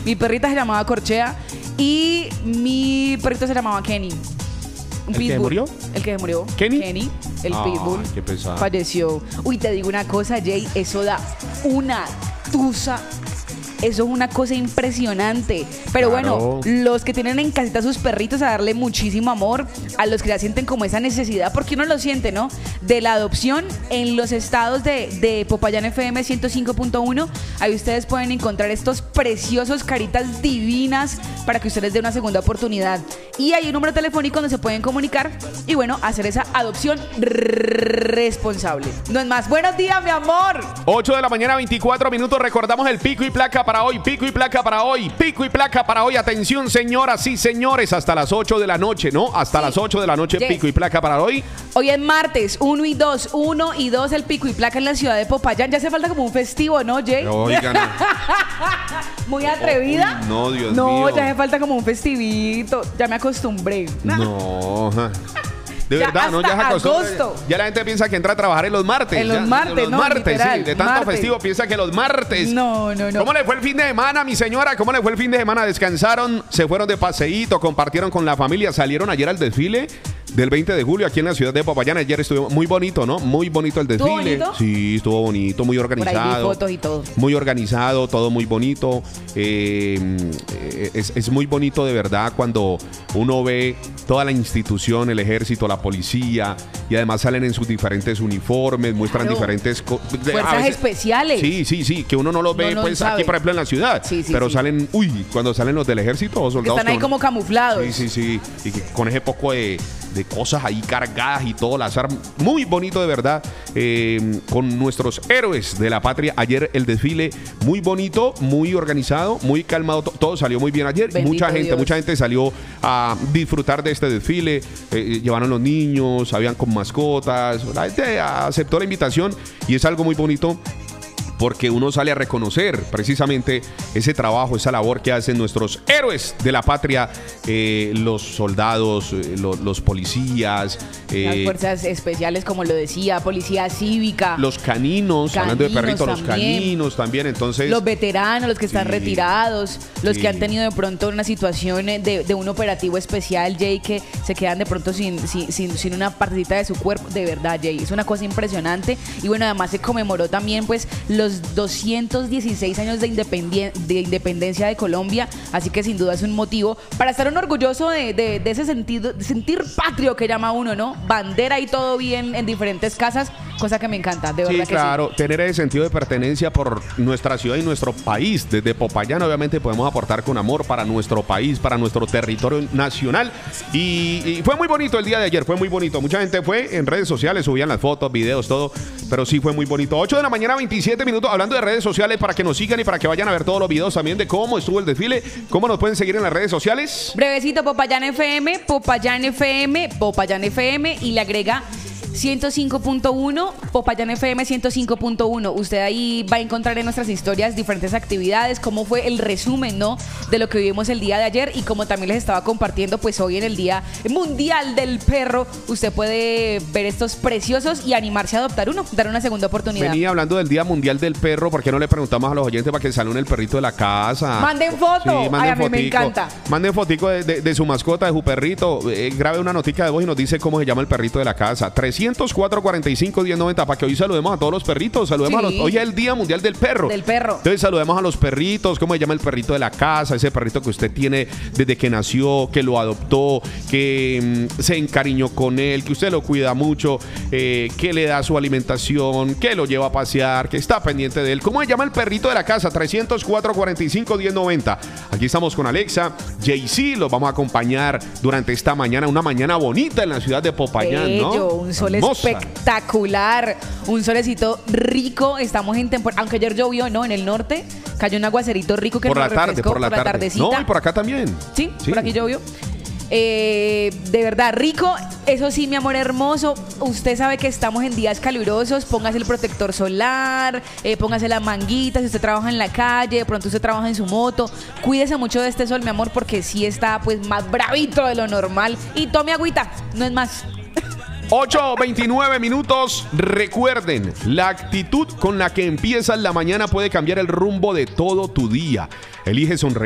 Mi perrita se llamaba Corchea y mi perrito se llamaba Kenny. Un ¿El que se murió? El que se murió. ¿Kenny? El pitbull. Qué pesado. Falleció. Uy, te digo una cosa, Jay, eso da una tusa. Eso es una cosa impresionante. Pero Claro. bueno, los que tienen en casita a sus perritos, a darle muchísimo amor, a los que ya sienten como esa necesidad, porque uno lo siente, ¿no? De la adopción en los estados de Popayán FM 105.1. Ahí ustedes pueden encontrar estos preciosos caritas divinas para que ustedes den una segunda oportunidad. Y hay un número telefónico donde se pueden comunicar y bueno, hacer esa adopción responsable. No es más. Buenos días, mi amor. 8 de la mañana, 24 minutos. Recordamos el pico y placa para hoy, pico y placa para hoy, pico y placa para hoy. Atención, señoras y señores, hasta las 8 de la noche, ¿no? Hasta las 8 de la noche, Yes. pico y placa para hoy. Hoy es martes, 1 y 2 el pico y placa en la ciudad de Popayán. Ya hace falta como un festivo, ¿no, Jay? Oigan, Muy atrevida. no, Dios No, mío. ya hace falta como un festivito. Ya me acostumbré. No. De Ya verdad, ¿no? Ya es hasta costumbre. agosto. Ya la gente piensa que entra a trabajar en los martes. En los Ya, martes, los no, martes, literal, sí. De tanto martes. festivo piensa que los martes. No. ¿Cómo le fue el fin de semana, mi señora? ¿Cómo le fue el fin de semana? ¿Descansaron? ¿Se fueron de paseíto? ¿Compartieron con la familia? ¿Salieron ayer al desfile del 20 de julio aquí en la ciudad de Popayán? Ayer estuvo muy bonito, ¿no? Muy bonito el desfile. ¿Estuvo bonito? Sí, estuvo bonito, muy Por ahí organizado. vi fotos y todo. Muy organizado, todo muy bonito. Es muy bonito de verdad cuando uno ve toda la institución, el ejército, la policía, y además salen en sus diferentes uniformes, muestran Claro. diferentes Fuerzas especiales. Sí, que uno no los ve No pues sabe. aquí, por ejemplo, en la ciudad. Sí, pero sí. salen, cuando salen los del ejército o soldados. Están ahí que como camuflados. Sí. Y que con ese poco de cosas ahí cargadas y todo, las armas. Muy bonito de verdad. Con nuestros héroes de la patria. Ayer el desfile muy bonito, muy organizado, muy calmado. Todo salió muy bien ayer. Bendito Mucha Dios. gente salió a disfrutar de este desfile. Llevaron los niños, habían con mascotas. La gente aceptó la invitación y es algo muy bonito, porque uno sale a reconocer precisamente ese trabajo, esa labor que hacen nuestros héroes de la patria, los soldados, los policías, Las fuerzas especiales, como lo decía, policía cívica. los caninos, hablando de perritos, los también. caninos también. Entonces, Los veteranos, los que están Sí. retirados, los Sí. que han tenido de pronto una situación de un operativo especial, Jay, que se quedan de pronto sin una partecita de su cuerpo. De verdad, Jay, es una cosa impresionante. Y bueno, además se conmemoró también pues los 216 años de independencia de Colombia, así que sin duda es un motivo para estar orgulloso de ese sentido, de sentir patrio que llama uno, ¿no? Bandera y todo bien en diferentes casas, cosa que me encanta, de verdad sí, que claro, tener ese sentido de pertenencia por nuestra ciudad y nuestro país. Desde Popayán, obviamente, podemos aportar con amor para nuestro país, para nuestro territorio nacional. Y fue muy bonito el día de ayer, fue muy bonito. Mucha gente fue en redes sociales, subían las fotos, videos, todo, pero sí fue muy bonito. 8 de la mañana, 27 minutos, hablando de redes sociales, para que nos sigan y para que vayan a ver todos los videos también de cómo estuvo el desfile. ¿Cómo nos pueden seguir en las redes sociales? Brevecito, Popayán FM y le agrega 105.1, Popayán FM 105.1. Usted ahí va a encontrar en nuestras historias diferentes actividades, cómo fue el resumen, ¿no?, de lo que vivimos el día de ayer, y como también les estaba compartiendo, pues hoy en el Día Mundial del Perro, usted puede ver estos preciosos y animarse a adoptar uno, dar una segunda oportunidad. Venía hablando del Día Mundial del Perro. ¿Por qué no le preguntamos a los oyentes para que saluden el perrito de la casa? Manden foto. Ay, a mí me encanta. Manden fotico de su mascota, de su perrito. Grabe una notica de voz y nos dice cómo se llama el perrito de la casa. 304-45-1090, para que hoy saludemos a todos los perritos. Saludemos Sí. hoy es el Día Mundial del Perro. Del perro. Entonces saludemos a los perritos. ¿Cómo se llama el perrito de la casa? Ese perrito que usted tiene desde que nació, que lo adoptó, que se encariñó con él, que usted lo cuida mucho, que le da su alimentación, que lo lleva a pasear, que está pendiente de él. ¿Cómo se llama el perrito de la casa? 304-45-1090. Aquí estamos con Alexa, JC, los vamos a acompañar durante esta mañana, una mañana bonita en la ciudad de Popayán, ¿no? Bello, un sol Hermosa. espectacular, un solecito rico. Estamos en temporada, aunque ayer llovió, ¿no? En el norte cayó un aguacerito rico que Por nos la tarde, refrescó por la tarde. tardecita. No, y por acá también. Sí, por aquí llovió. De verdad, rico. Eso sí, mi amor hermoso, usted sabe que estamos en días calurosos. Póngase el protector solar, póngase las manguitas. Si usted trabaja en la calle, de pronto usted trabaja en su moto, cuídese mucho de este sol, mi amor, porque sí está pues más bravito de lo normal. Y tome agüita, no es más. 8:29 minutos. Recuerden, la actitud con la que empiezas la mañana puede cambiar el rumbo de todo tu día. Elige sonreír.